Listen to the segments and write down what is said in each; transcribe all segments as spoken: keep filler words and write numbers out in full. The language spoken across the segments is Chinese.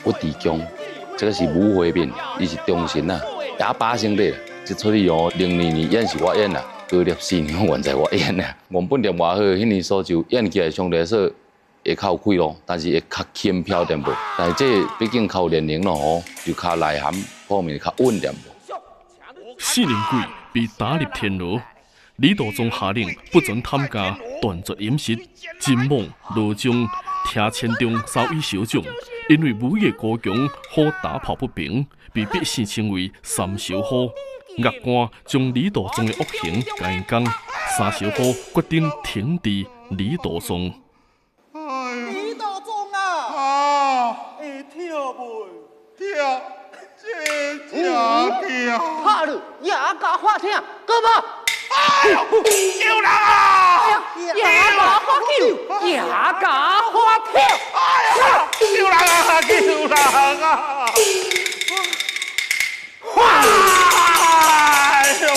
不敌强，这个是武会面，伊是中神呐，哑巴兄弟，这出戏哦，零二年演是我演啦，高立四年原在我演啦。原本点偌好，迄年所就演起来相对来说会较有气咯，但是会较轻飘点无。但是这毕竟靠年龄咯吼，就较内涵方面较稳点无。 四人鬼被打入天牢，李道宗下令不准参加断绝饮食。金猛、罗忠听千中稍已小将，因为武艺高强，好打抱不平，被百姓称为三小虎。岳官将李道宗的恶行改讲，三小虎决定停治李道宗。 李道宗啊！ 啊！ 会跳袂？ 跳，真正跳！ 怕了，也甲花听，哥无？ 哎呦，救人啊！ 也甲花叫，也甲花跳。 哎呀，救人啊！救人啊！哎呦！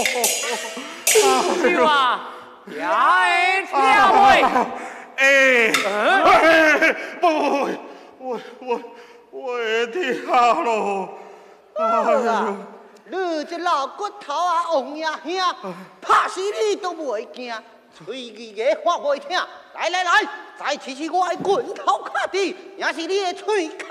秀啊，也会跳袂？ 哎，哎不，我我我会跳咯！哎呦！ 你这老骨头啊，王爷兄，拍死你都袂惊，嘴语言发袂听。来来来，再试试我的棍头卡地，也是你的嘴卡。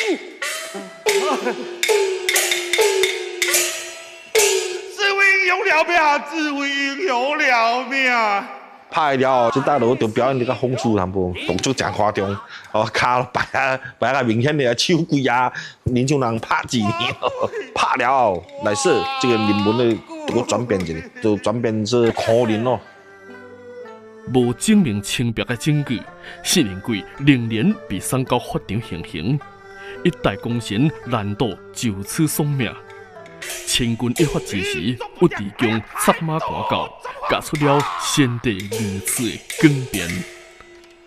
自为英雄了命，自为英雄了命。 拍了，这大佬就表演这个风趣淡薄，动作真夸张，哦，卡摆啊摆啊明显的手鬼啊，年轻人拍几年，拍了，来是这个人文的这个转变一就转变是可怜咯。 无证明清白的证据，四人鬼仍然被送到法庭行刑，一代功臣难道就此丧命？清军一发之时，吴地强策马赶到，架出了先帝如此的更变。